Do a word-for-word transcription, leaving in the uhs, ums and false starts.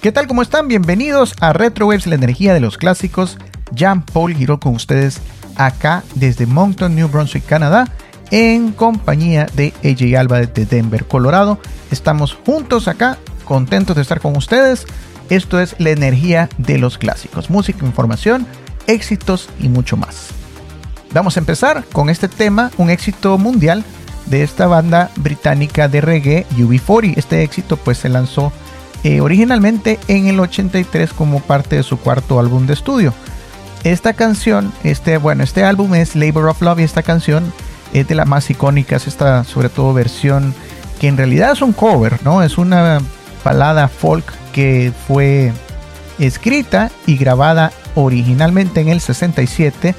¿Qué tal? ¿Cómo están? Bienvenidos a Retrowaves, la energía de los clásicos. Jean-Paul Giraud con ustedes acá desde Moncton, New Brunswick, Canadá, en compañía de A J Alba de Denver, Colorado. Estamos juntos acá, contentos de estar con ustedes. Esto es la energía de los clásicos, música, información, éxitos y mucho más. Vamos a empezar con este tema, un éxito mundial de esta banda británica de reggae U B cuarenta. Este éxito pues se lanzó eh, originalmente en el ochenta y tres como parte de su cuarto álbum de estudio. Esta canción, este, bueno, este álbum es Labor of Love y esta canción es de las más icónicas, esta sobre todo versión que en realidad es un cover, ¿no? Es una balada folk que fue escrita y grabada originalmente en el sesenta y siete